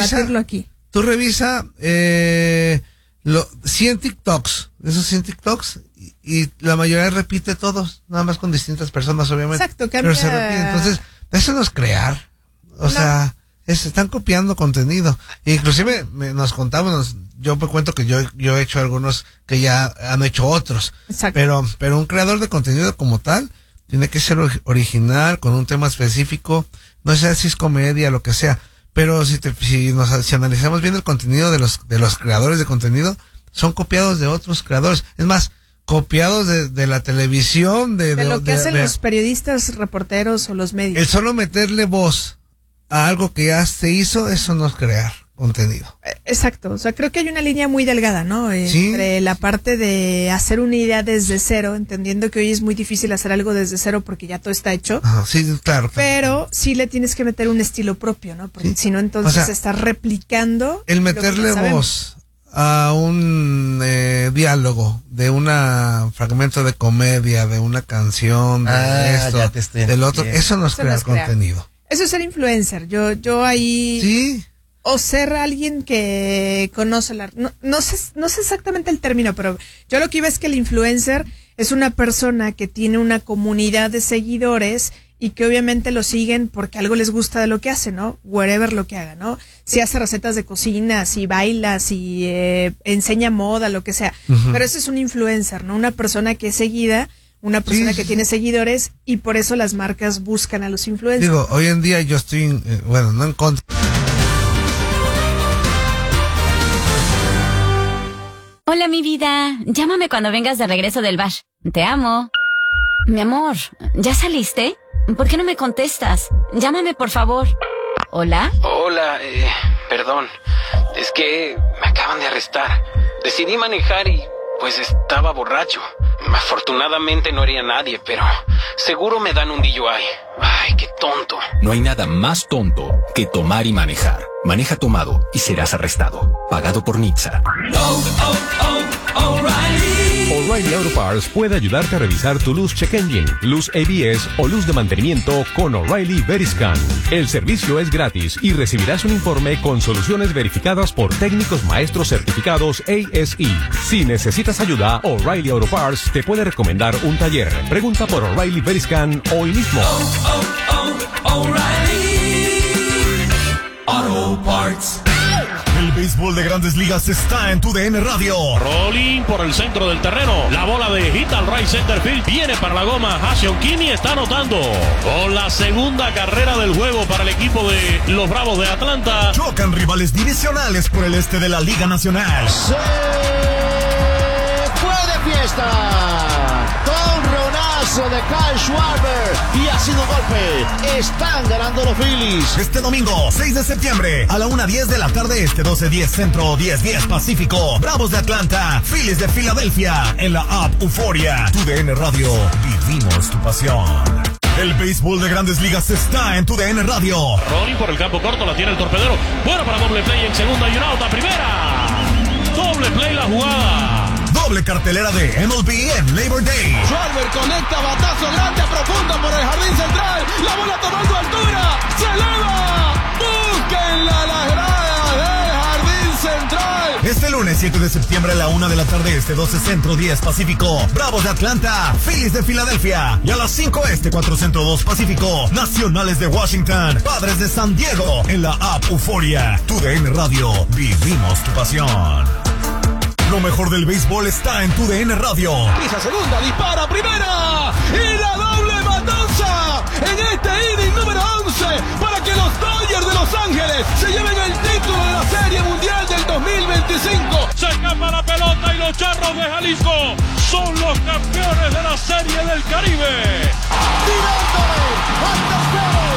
debatirlo aquí. Tú revisa 100 TikToks, esos 100 TikToks, y la mayoría repite todos, nada más con distintas personas, obviamente. Exacto, cambia. Pero se repite, entonces, eso no es crear. O sea, están copiando contenido. Inclusive nos contamos, yo me cuento que yo he hecho algunos que ya han hecho otros. Exacto. Pero un creador de contenido como tal tiene que ser original, con un tema específico, no sé si es comedia, lo que sea. Pero si analizamos bien el contenido de los creadores de contenido, son copiados de otros creadores. Es más, copiados de la televisión, de lo que hacen los periodistas, reporteros o los medios. El solo meterle voz a algo que ya se hizo, eso no es crear contenido. Exacto, o sea, creo que hay una línea muy delgada, ¿no? Entre la parte de hacer una idea desde cero, entendiendo que hoy es muy difícil hacer algo desde cero porque ya todo está hecho. Ajá, sí, claro. Pero sí le tienes que meter un estilo propio, ¿no? Porque si no, entonces estás replicando. El meterle voz a un diálogo de un fragmento de comedia, de una canción, de esto, del otro, eso no es crear contenido. Eso es ser influencer. Yo ahí. Sí. O ser alguien que conoce no sé exactamente el término, pero yo lo que iba es que el influencer es una persona que tiene una comunidad de seguidores y que obviamente lo siguen porque algo les gusta de lo que hace, ¿no? Wherever lo que haga, ¿no? Si hace recetas de cocina, si baila, si enseña moda, lo que sea. Pero ese es un influencer, ¿no? Una persona que es seguida, una persona que tiene seguidores, y por eso las marcas buscan a los influencers. Digo, hoy en día yo estoy, no en contra. Hola, mi vida. Llámame cuando vengas de regreso del bash. Te amo. Mi amor, ¿ya saliste? ¿Por qué no me contestas? Llámame, por favor. ¿Hola? Hola, perdón. Es que me acaban de arrestar. Decidí manejar y pues estaba borracho. Afortunadamente no hería a nadie, pero seguro me dan un DUI. Ay, qué tonto. No hay nada más tonto que tomar y manejar. Maneja tomado y serás arrestado. Pagado por NHTSA. O'Reilly Auto Parts puede ayudarte a revisar tu luz check engine, luz ABS o luz de mantenimiento con O'Reilly Veriscan. El servicio es gratis y recibirás un informe con soluciones verificadas por técnicos maestros certificados ASE. Si necesitas ayuda, O'Reilly Auto Parts te puede recomendar un taller. Pregunta por O'Reilly Veriscan hoy mismo. O'Reilly Auto Parts. El béisbol de Grandes Ligas está en tu DN Radio. Rolling por el centro del terreno. La bola de hit al right center field. Viene para la goma. Hashion Kini está anotando. Con la segunda carrera del juego para el equipo de los Bravos de Atlanta. Chocan rivales divisionales por el este de la Liga Nacional. Se fue de fiesta. Conronazo de Kyle Schwarber. Y ha sido golpe. Están ganando los Phillies. Este domingo, 6 de septiembre, a la 1:10 de la tarde este, 12:10 centro, 10:10 pacífico. Bravos de Atlanta, Phillies de Filadelfia. En la app Euforia. Tu DN Radio. Vivimos tu pasión. El béisbol de Grandes Ligas está en tu DN Radio. Rolling por el campo corto, la tiene el torpedero. Bueno para doble play en segunda y un out a primera. Doble play la jugada. Doble cartelera de MLB en Labor Day. Schwarber conecta batazo grande a profundo por el jardín central. La bola tomando altura. Se eleva. Búsquenla las gradas del jardín central. Este lunes 7 de septiembre a la 1 de la tarde este, 12 centro, 10 pacífico. Bravos de Atlanta, Phillies de Filadelfia. Y a las 5 este, 4 centro, 2 pacífico. Nacionales de Washington, Padres de San Diego. En la app Euforia. Tu DN Radio. Vivimos tu pasión. Lo mejor del béisbol está en tu DN Radio. Pisa segunda, dispara primera. Y la doble matanza en este inning número 11 para que los Dodgers de Los Ángeles se lleven el título de la Serie Mundial del 2025. Se escapa la pelota y los Charros de Jalisco son los campeones de la Serie del Caribe. Tirándole al tercero.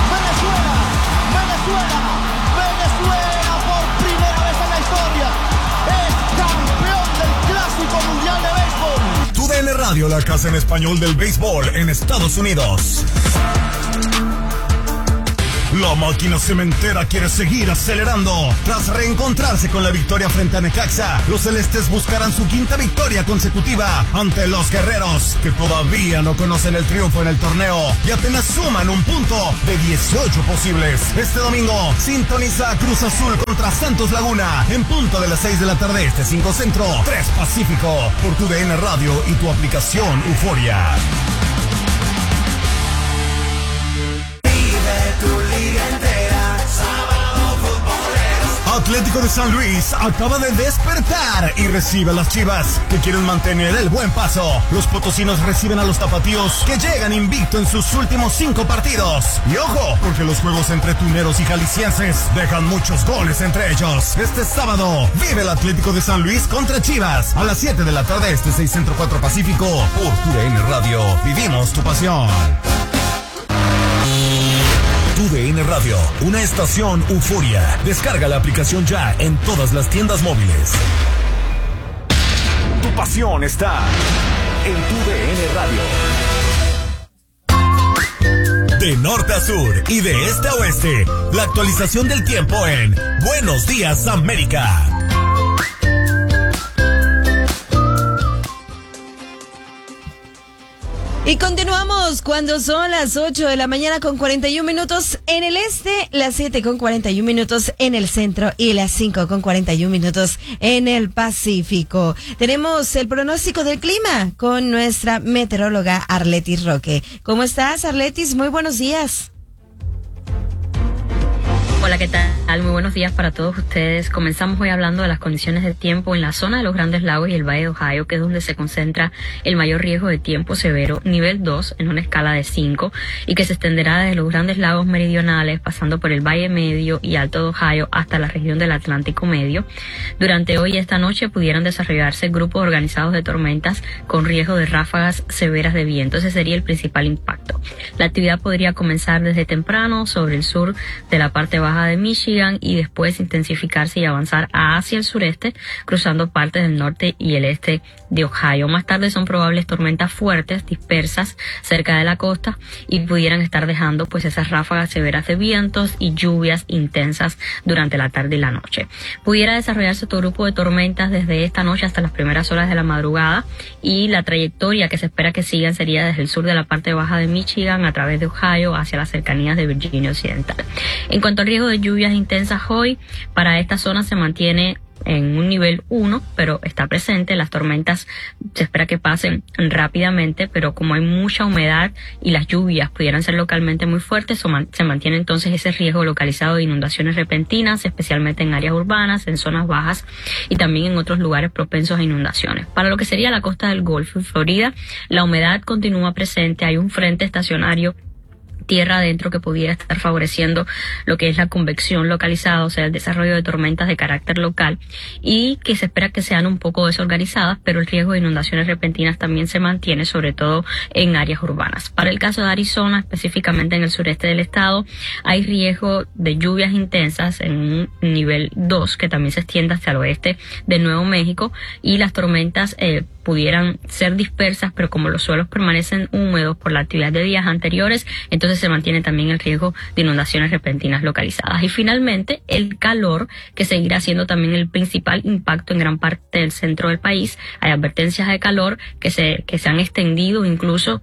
Venezuela por primera vez en la historia es campeón del Clásico Mundial de Béisbol. Tu DN Radio, la casa en español del béisbol en Estados Unidos. La máquina cementera quiere seguir acelerando. Tras reencontrarse con la victoria frente a Necaxa, los celestes buscarán su quinta victoria consecutiva ante los guerreros, que todavía no conocen el triunfo en el torneo y apenas suman un punto de 18 posibles. Este domingo sintoniza a Cruz Azul contra Santos Laguna en punto de las 6 de la tarde, 5 Centro, 3 Pacífico, por tu DN Radio y tu aplicación Euforia. Atlético de San Luis acaba de despertar y recibe a las Chivas, que quieren mantener el buen paso. Los potosinos reciben a los tapatíos, que llegan invicto en sus últimos 5 partidos. Y ojo, porque los juegos entre tuneros y jaliscienses dejan muchos goles entre ellos. Este sábado vive el Atlético de San Luis contra Chivas a las 7 de la tarde, 6 Centro, 4 Pacífico, por TUDN Radio. Vivimos tu pasión. TUDN Radio, una estación Euforia. Descarga la aplicación ya en todas las tiendas móviles. Tu pasión está en TUDN Radio. De norte a sur y de este a oeste, la actualización del tiempo en Buenos Días América. Y continuamos cuando son las 8 de la mañana con 41 minutos en el este, las 7 con 41 minutos en el centro y las 5 con 41 minutos en el Pacífico. Tenemos el pronóstico del clima con nuestra meteoróloga Arletis Roque. ¿Cómo estás, Arletis? Muy buenos días. Hola, ¿qué tal? Muy buenos días para todos ustedes. Comenzamos hoy hablando de las condiciones de tiempo en la zona de los Grandes Lagos y el Valle de Ohio, que es donde se concentra el mayor riesgo de tiempo severo, nivel 2 en una escala de 5, y que se extenderá desde los Grandes Lagos meridionales, pasando por el Valle Medio y Alto de Ohio hasta la región del Atlántico Medio. Durante hoy y esta noche pudieran desarrollarse grupos organizados de tormentas con riesgo de ráfagas severas de viento. Ese sería el principal impacto. La actividad podría comenzar desde temprano sobre el sur de la parte baja de Michigan y después intensificarse y avanzar hacia el sureste, cruzando partes del norte y el este de Ohio. Más tarde son probables tormentas fuertes dispersas cerca de la costa y pudieran estar dejando pues esas ráfagas severas de vientos y lluvias intensas durante la tarde y la noche. Pudiera desarrollarse otro grupo de tormentas desde esta noche hasta las primeras horas de la madrugada, y la trayectoria que se espera que sigan sería desde el sur de la parte baja de Michigan a través de Ohio hacia las cercanías de Virginia Occidental. En cuanto al riesgo de lluvias intensas hoy, para esta zona se mantiene en un nivel 1, pero está presente. Las tormentas se espera que pasen rápidamente, pero como hay mucha humedad y las lluvias pudieran ser localmente muy fuertes, se mantiene entonces ese riesgo localizado de inundaciones repentinas, especialmente en áreas urbanas, en zonas bajas y también en otros lugares propensos a inundaciones. Para lo que sería la costa del Golfo y Florida, la humedad continúa presente. Hay un frente estacionario tierra adentro que pudiera estar favoreciendo lo que es la convección localizada, o sea, el desarrollo de tormentas de carácter local, y que se espera que sean un poco desorganizadas, pero el riesgo de inundaciones repentinas también se mantiene, sobre todo en áreas urbanas. Para el caso de Arizona, específicamente en el sureste del estado, hay riesgo de lluvias intensas en un nivel 2 que también se extiende hacia el oeste de Nuevo México, y las tormentas pudieran ser dispersas, pero como los suelos permanecen húmedos por la actividad de días anteriores, entonces se mantiene también el riesgo de inundaciones repentinas localizadas. Y finalmente, el calor, que seguirá siendo también el principal impacto en gran parte del centro del país. Hay advertencias de calor que se han extendido, incluso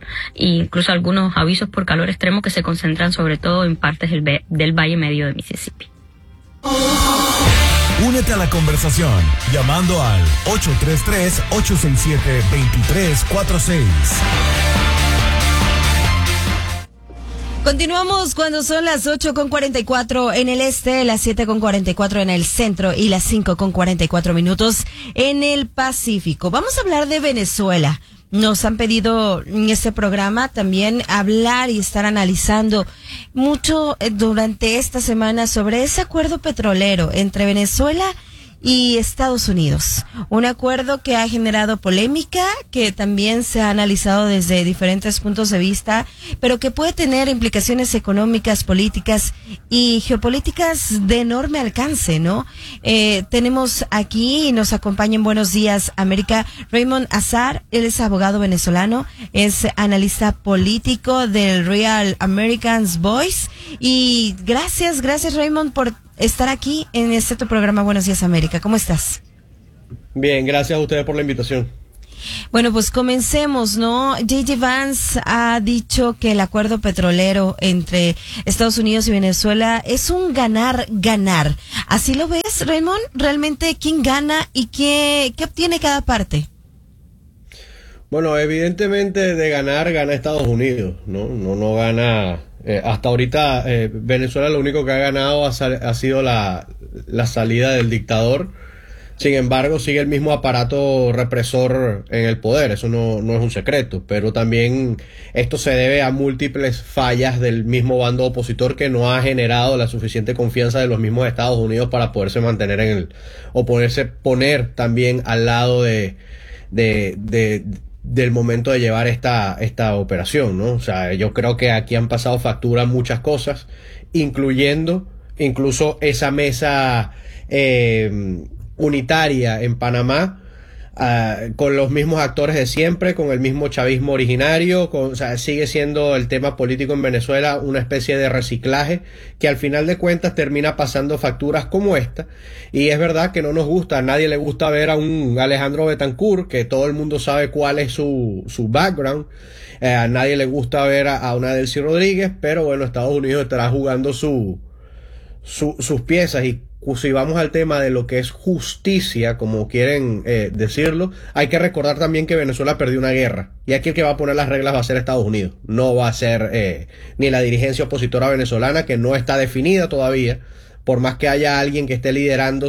algunos avisos por calor extremo que se concentran sobre todo en partes del Valle Medio de Mississippi. Únete a la conversación llamando al 833-867-2346. Continuamos cuando son las 8:44 en el este, las 7:44 en el centro y las 5:44 minutos en el Pacífico. Vamos a hablar de Venezuela. Nos han pedido en este programa también hablar y estar analizando mucho durante esta semana sobre ese acuerdo petrolero entre Venezuela y Estados Unidos. Un acuerdo que ha generado polémica, que también se ha analizado desde diferentes puntos de vista, pero que puede tener implicaciones económicas, políticas y geopolíticas de enorme alcance, ¿no? Tenemos aquí y nos acompaña en Buenos Días América Raymond Azar. Él es abogado venezolano, es analista político del Real Americans Voice. Y gracias Raymond por estar aquí en tu programa Buenos Días América. ¿Cómo estás? Bien, gracias a ustedes por la invitación. Bueno, pues comencemos, ¿no? J.D. Vance ha dicho que el acuerdo petrolero entre Estados Unidos y Venezuela es un ganar-ganar. ¿Así lo ves, Raymond? ¿Realmente quién gana y qué obtiene cada parte? Bueno, evidentemente de ganar, gana Estados Unidos, ¿no? No gana... hasta ahorita Venezuela lo único que ha ganado ha sido la salida del dictador. Sin embargo, sigue el mismo aparato represor en el poder, eso no es un secreto, pero también esto se debe a múltiples fallas del mismo bando opositor que no ha generado la suficiente confianza de los mismos Estados Unidos para poderse mantener poner también al lado del momento de llevar esta operación, ¿no? O sea, yo creo que aquí han pasado factura muchas cosas, incluso esa mesa unitaria en Panamá, con los mismos actores de siempre, con el mismo chavismo originario, o sea, sigue siendo el tema político en Venezuela una especie de reciclaje que al final de cuentas termina pasando facturas como esta. Y es verdad que no nos gusta, a nadie le gusta ver a un Alejandro Betancourt, que todo el mundo sabe cuál es su background, a nadie le gusta ver a una Delcy Rodríguez, pero bueno, Estados Unidos estará jugando sus piezas. Y si vamos al tema de lo que es justicia, como quieren decirlo, hay que recordar también que Venezuela perdió una guerra, y aquí el que va a poner las reglas va a ser Estados Unidos, no va a ser ni la dirigencia opositora venezolana, que no está definida todavía, por más que haya alguien que esté liderando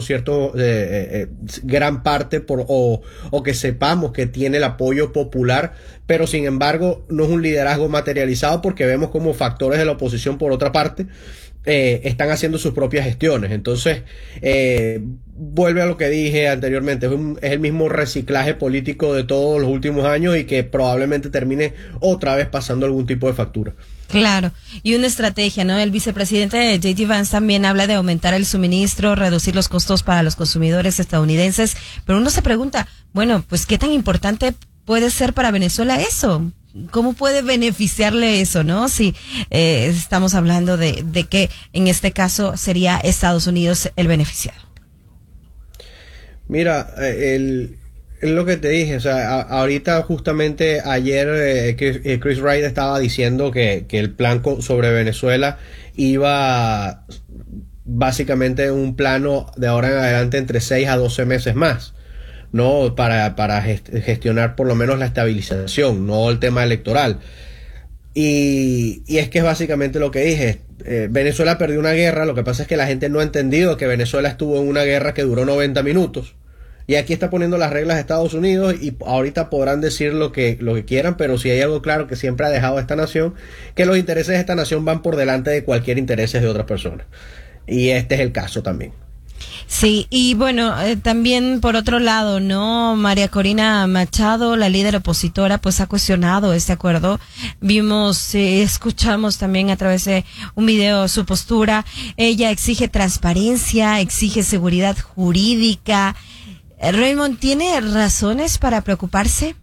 gran parte o que sepamos que tiene el apoyo popular, pero sin embargo no es un liderazgo materializado, porque vemos como factores de la oposición, por otra parte, están haciendo sus propias gestiones. Entonces, vuelve a lo que dije anteriormente, es el mismo reciclaje político de todos los últimos años, y que probablemente termine otra vez pasando algún tipo de factura. Claro, y una estrategia, ¿no? El vicepresidente J.D. Vance también habla de aumentar el suministro, reducir los costos para los consumidores estadounidenses, pero uno se pregunta, bueno, pues ¿qué tan importante puede ser para Venezuela eso? ¿Cómo puede beneficiarle eso, no? Si estamos hablando de que en este caso sería Estados Unidos el beneficiado. Mira, es lo que te dije, o sea, ahorita justamente ayer Chris Wright estaba diciendo que el plan sobre Venezuela iba básicamente un plano de ahora en adelante entre 6 a 12 meses más, ¿no? Para gestionar por lo menos la estabilización, no el tema electoral. Y es que es básicamente lo que dije. Venezuela perdió una guerra, lo que pasa es que la gente no ha entendido que Venezuela estuvo en una guerra que duró 90 minutos. Y aquí está poniendo las reglas de Estados Unidos, y ahorita podrán decir lo que quieran, pero si hay algo claro que siempre ha dejado esta nación, que los intereses de esta nación van por delante de cualquier interés de otras personas. Y este es el caso también. Sí, y bueno, también por otro lado, ¿no? María Corina Machado, la líder opositora, pues ha cuestionado este acuerdo. Vimos, escuchamos también a través de un video su postura. Ella exige transparencia, exige seguridad jurídica. Raymond, ¿tiene razones para preocuparse?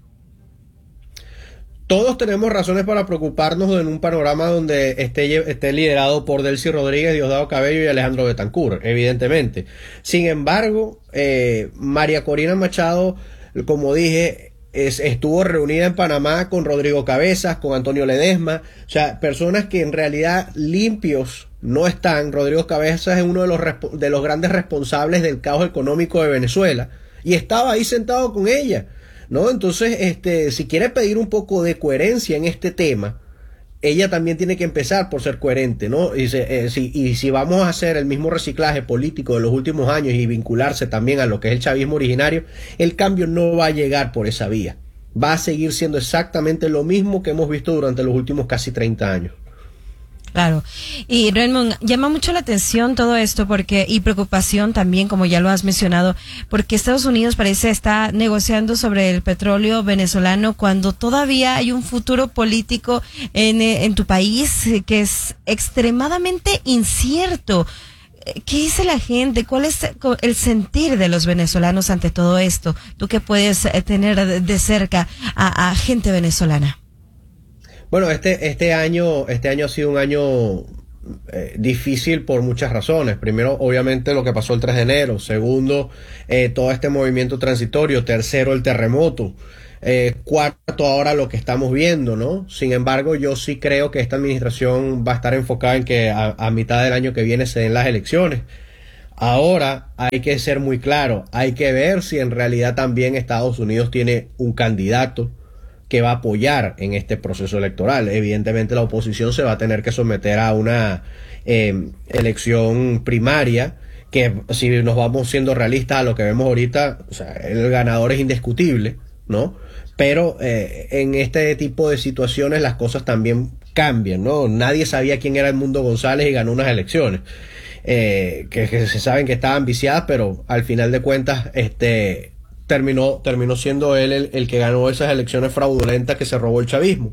Todos tenemos razones para preocuparnos en un panorama donde esté liderado por Delcy Rodríguez, Diosdado Cabello y Alejandro Betancourt, evidentemente. Sin embargo, María Corina Machado, como dije, estuvo reunida en Panamá con Rodrigo Cabezas, con Antonio Ledesma, o sea, personas que en realidad limpios no están. Rodrigo Cabezas es uno de los grandes responsables del caos económico de Venezuela, y estaba ahí sentado con ella, ¿no? Entonces, si quiere pedir un poco de coherencia en este tema, ella también tiene que empezar por ser coherente, ¿no? Y si vamos a hacer el mismo reciclaje político de los últimos años y vincularse también a lo que es el chavismo originario, el cambio no va a llegar por esa vía. Va a seguir siendo exactamente lo mismo que hemos visto durante los últimos casi 30 años. Claro. Y Raymond, llama mucho la atención todo esto y preocupación también, como ya lo has mencionado, porque Estados Unidos parece está negociando sobre el petróleo venezolano cuando todavía hay un futuro político en tu país que es extremadamente incierto. ¿Qué dice la gente? ¿Cuál es el sentir de los venezolanos ante todo esto? Tú que puedes tener de cerca a gente venezolana. Bueno, este año ha sido un año difícil por muchas razones. Primero, obviamente, lo que pasó el 3 de enero. Segundo, todo este movimiento transitorio. Tercero, el terremoto. Cuarto, ahora lo que estamos viendo, ¿no? Sin embargo, yo sí creo que esta administración va a estar enfocada en que a mitad del año que viene se den las elecciones. Ahora hay que ser muy claro. Hay que ver si en realidad también Estados Unidos tiene un candidato que va a apoyar en este proceso electoral. Evidentemente la oposición se va a tener que someter a una elección primaria que, si nos vamos siendo realistas a lo que vemos ahorita, o sea, el ganador es indiscutible, ¿no? Pero en este tipo de situaciones las cosas también cambian, ¿no? Nadie sabía quién era Edmundo González y ganó unas elecciones que se saben que estaban viciadas, pero al final de cuentas terminó siendo él el que ganó esas elecciones fraudulentas que se robó el chavismo.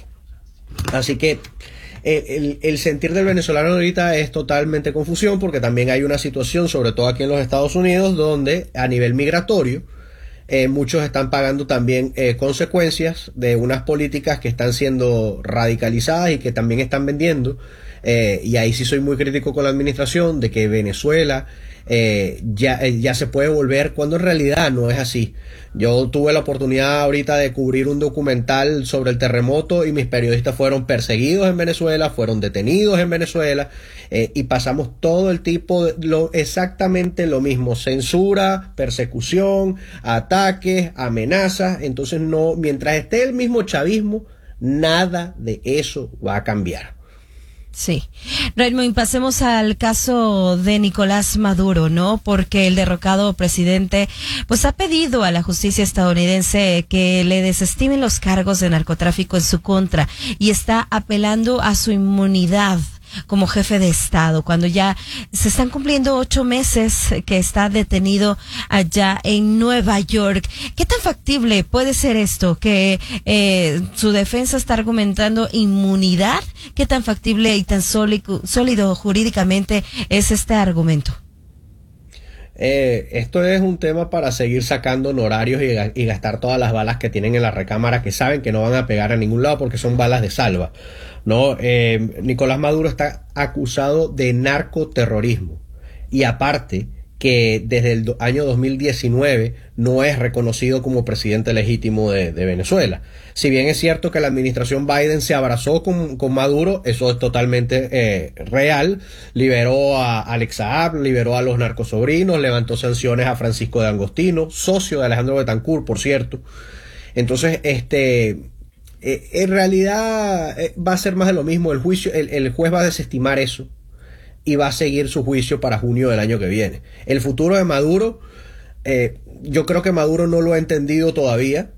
Así que el sentir del venezolano ahorita es totalmente confusión, porque también hay una situación, sobre todo aquí en los Estados Unidos, donde a nivel migratorio muchos están pagando también consecuencias de unas políticas que están siendo radicalizadas y que también están vendiendo. Y ahí sí soy muy crítico con la administración de que Venezuela ya se puede volver, cuando en realidad no es así. Yo tuve la oportunidad ahorita de cubrir un documental sobre el terremoto y mis periodistas fueron perseguidos en Venezuela, fueron detenidos en Venezuela, y pasamos todo el tipo exactamente lo mismo: censura, persecución, ataques, amenazas. Entonces no, mientras esté el mismo chavismo, nada de eso va a cambiar. Sí. Raymond, pasemos al caso de Nicolás Maduro, ¿no? Porque el derrocado presidente pues ha pedido a la justicia estadounidense que le desestimen los cargos de narcotráfico en su contra y está apelando a su inmunidad como jefe de Estado, cuando ya se están cumpliendo 8 meses que está detenido allá en Nueva York. ¿Qué tan factible puede ser esto? Que su defensa está argumentando inmunidad. ¿Qué tan factible y tan sólido jurídicamente es este argumento? Esto es un tema para seguir sacando honorarios y gastar todas las balas que tienen en la recámara, que saben que no van a pegar a ningún lado porque son balas de salva, ¿no? Nicolás Maduro está acusado de narcoterrorismo y aparte que desde el año 2019 no es reconocido como presidente legítimo de Venezuela. Si bien es cierto que la administración Biden se abrazó con Maduro, eso es totalmente real. Liberó a Alex Saab, liberó a los narcosobrinos, levantó sanciones a Francisco de Angostino, socio de Alejandro Betancourt, por cierto. Entonces, en realidad va a ser más de lo mismo. El juicio, el juez va a desestimar eso y va a seguir su juicio para junio del año que viene. El futuro de Maduro, yo creo que Maduro no lo ha entendido todavía,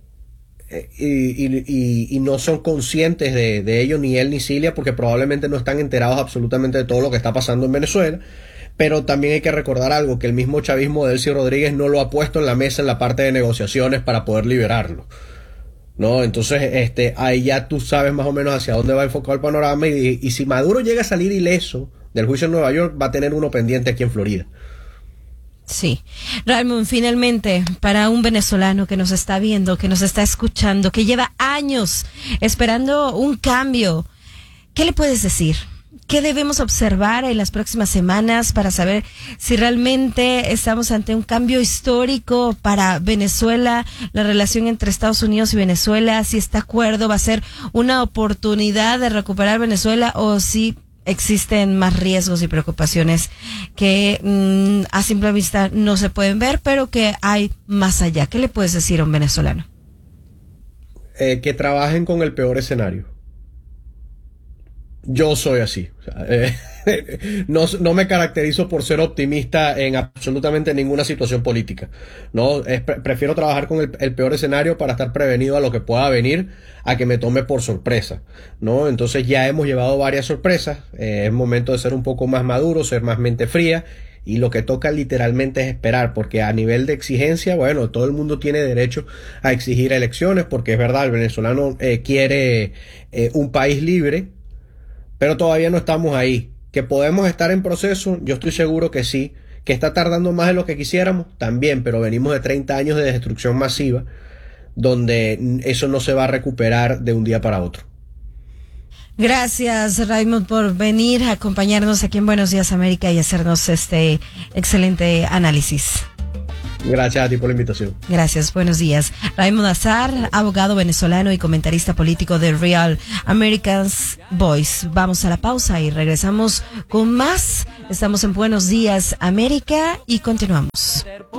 y no son conscientes de ello, ni él ni Cilia, porque probablemente no están enterados absolutamente de todo lo que está pasando en Venezuela. Pero también hay que recordar algo, que el mismo chavismo de Delcy Rodríguez no lo ha puesto en la mesa en la parte de negociaciones para poder liberarlo, ¿no? Entonces, ahí ya tú sabes más o menos hacia dónde va enfocado el panorama, y si Maduro llega a salir ileso del juicio en Nueva York, va a tener uno pendiente aquí en Florida. Sí. Raymond, finalmente, para un venezolano que nos está viendo, que nos está escuchando, que lleva años esperando un cambio, ¿qué le puedes decir? ¿Qué debemos observar en las próximas semanas para saber si realmente estamos ante un cambio histórico para Venezuela, la relación entre Estados Unidos y Venezuela, si este acuerdo va a ser una oportunidad de recuperar Venezuela o si existen más riesgos y preocupaciones que a simple vista no se pueden ver, pero que hay más allá? ¿Qué le puedes decir a un venezolano? Que trabajen con el peor escenario. yo soy así. O sea, no me caracterizo por ser optimista en absolutamente ninguna situación política. No, prefiero trabajar con el peor escenario para estar prevenido a lo que pueda venir, a que me tome por sorpresa, ¿no? Entonces ya hemos llevado varias sorpresas. Es momento de ser un poco más maduro, ser más mente fría. Y lo que toca literalmente es esperar, porque a nivel de exigencia, bueno, todo el mundo tiene derecho a exigir elecciones, porque es verdad, el venezolano quiere un país libre, pero todavía no estamos ahí. Que podemos estar en proceso, yo estoy seguro que sí. Que está tardando más de lo que quisiéramos, también, pero venimos de 30 años de destrucción masiva, donde eso no se va a recuperar de un día para otro. Gracias, Raymond, por venir a acompañarnos aquí en Buenos Días América y hacernos este excelente análisis. Gracias a ti por la invitación. Gracias, buenos días. Raymond Azar, abogado venezolano y comentarista político de Real America's Voice. Vamos a la pausa y regresamos con más. Estamos en Buenos Días América y continuamos.